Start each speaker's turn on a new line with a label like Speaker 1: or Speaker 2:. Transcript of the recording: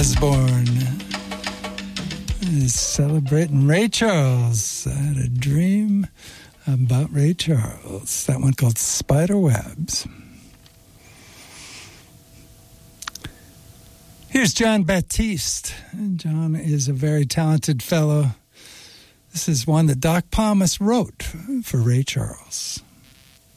Speaker 1: Osborne is celebrating Ray Charles. I had a dream about Ray Charles. That one called Spiderwebs. Here's John Baptiste. John is a very talented fellow. This is one that Doc Pomus wrote for Ray Charles.